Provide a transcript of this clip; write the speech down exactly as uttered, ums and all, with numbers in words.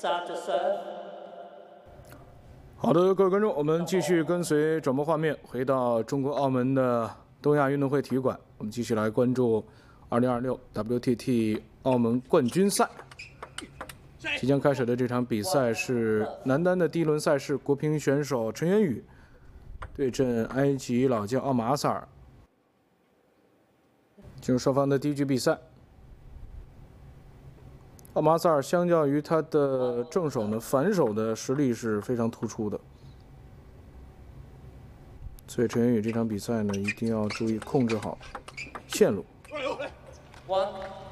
Start to serve. 好的，各位观众，我们继续跟随转播画面，回到中国澳门的东亚运动会体育馆，我们继续来关注二零二六 W T T 澳门冠军赛。即将开始的这场比赛是男单的第一轮赛事，国乒选手陈元宇对阵埃及老将奥马阿萨尔。进入双方的第一局比赛。 奥马萨尔相较于他的正手呢，反手的实力是非常突出的，所以陈元宇这场比赛呢，一定要注意控制好线路。 One.